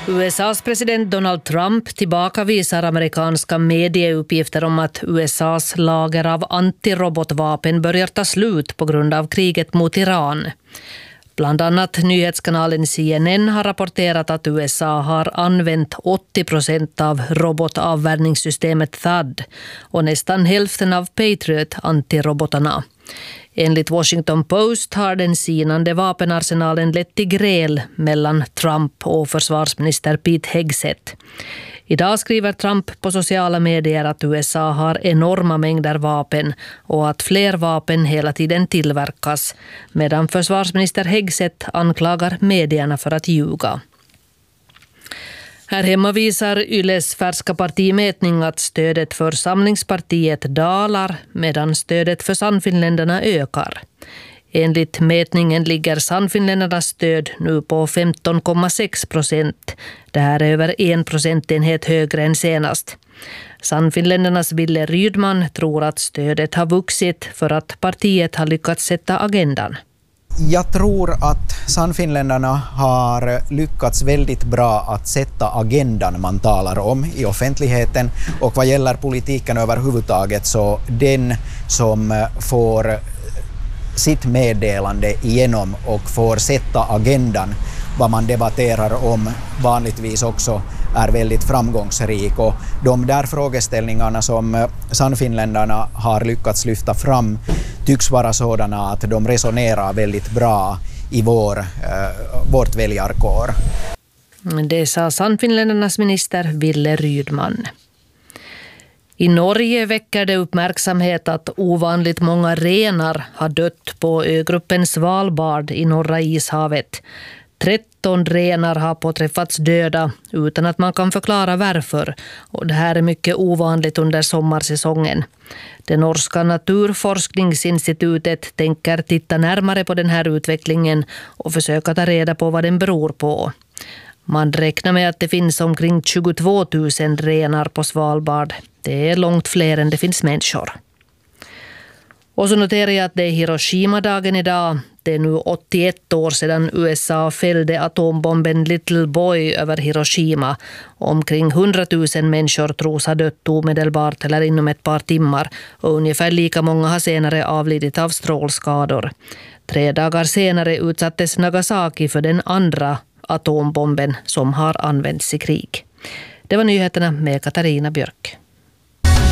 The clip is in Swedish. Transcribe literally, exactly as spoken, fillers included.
U S A:s president Donald Trump tillbakavisar amerikanska medieuppgifter om att U S A:s lager av antirobotvapen börjar ta slut på grund av kriget mot Iran. Bland annat nyhetskanalen C N N har rapporterat att U S A har använt åttio procent av robotavvärjningssystemet T H A D och nästan hälften av Patriot-antirobotarna. Enligt Washington Post har den sinande vapenarsenalen lett till gräl mellan Trump och försvarsminister Pete Hegseth. Idag skriver Trump på sociala medier att U S A har enorma mängder vapen och att fler vapen hela tiden tillverkas, medan försvarsminister Hegseth anklagar medierna för att ljuga. Här hemma visar Yles färska partimätning att stödet för Samlingspartiet dalar medan stödet för Sannfinländarna ökar. Enligt mätningen ligger Sannfinländarnas stöd nu på femton komma sex procent. Det här är över en procentenhet högre än senast. Sannfinländarnas Ville Rydman tror att stödet har vuxit för att partiet har lyckats sätta agendan. Jag tror att Sannfinländarna har lyckats väldigt bra att sätta agendan man talar om i offentligheten, och vad gäller politiken överhuvudtaget så den som får sitt meddelande igenom och får sätta agendan vad man debatterar om vanligtvis också är väldigt framgångsrik, och de där frågeställningarna som Sannfinländarna har lyckats lyfta fram tycks vara sådana att de resonerar väldigt bra i vår, eh, vårt väljarkår. Det sa Sannfinländarnas minister Ville Rydman. I Norge väcker det uppmärksamhet att ovanligt många renar har dött på ögruppen Svalbard i norra ishavet. tretton renar har påträffats döda utan att man kan förklara varför, och det här är mycket ovanligt under sommarsäsongen. Det norska naturforskningsinstitutet tänker titta närmare på den här utvecklingen och försöka ta reda på vad den beror på. Man räknar med att det finns omkring tjugotvå tusen renar på Svalbard. Det är långt fler än det finns människor. Och så noterar jag att det är Hiroshima-dagen idag. Det är nu åttioett år sedan U S A fällde atombomben Little Boy över Hiroshima. Omkring hundratusen människor tros ha dött omedelbart eller inom ett par timmar, och ungefär lika många har senare avlidit av strålskador. Tre dagar senare utsattes Nagasaki för den andra atombomben som har använts i krig. Det var nyheterna med Katarina Björk.